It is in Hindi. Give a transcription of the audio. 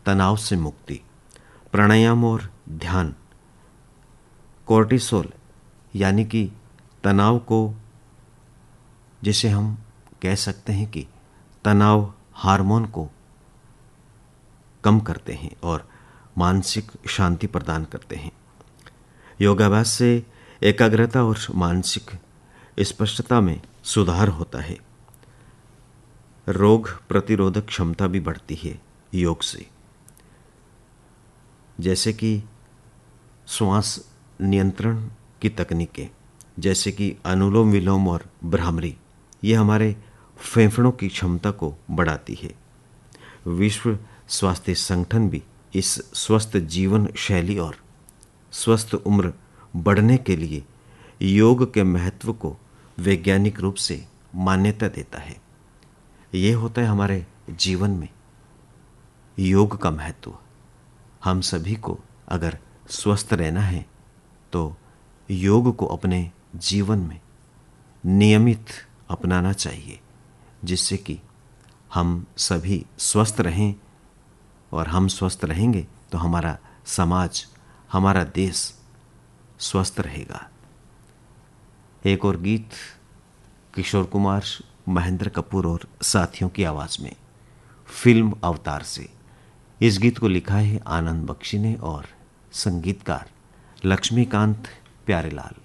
तनाव से मुक्ति, प्राणायाम और ध्यान। कोर्टिसोल यानी कि तनाव को, जिसे हम कह सकते हैं कि तनाव हार्मोन को कम करते हैं और मानसिक शांति प्रदान करते हैं। योगाभ्यास से एकाग्रता और मानसिक स्पष्टता में सुधार होता है। रोग प्रतिरोधक क्षमता भी बढ़ती है योग से, जैसे कि श्वास नियंत्रण की तकनीकें, जैसे कि अनुलोम विलोम और भ्रामरी, ये हमारे फेफड़ों की क्षमता को बढ़ाती है। विश्व स्वास्थ्य संगठन भी इस स्वस्थ जीवन शैली और स्वस्थ उम्र बढ़ने के लिए योग के महत्व को वैज्ञानिक रूप से मान्यता देता है। ये होता है हमारे जीवन में योग का महत्व। हम सभी को अगर स्वस्थ रहना है तो योग को अपने जीवन में नियमित अपनाना चाहिए, जिससे कि हम सभी स्वस्थ रहें, और हम स्वस्थ रहेंगे तो हमारा समाज, हमारा देश स्वस्थ रहेगा। एक और गीत किशोर कुमार, महेंद्र कपूर और साथियों की आवाज में, फिल्म अवतार से। इस गीत को लिखा है आनंद बख्शी ने और संगीतकार लक्ष्मीकांत प्यारेलाल।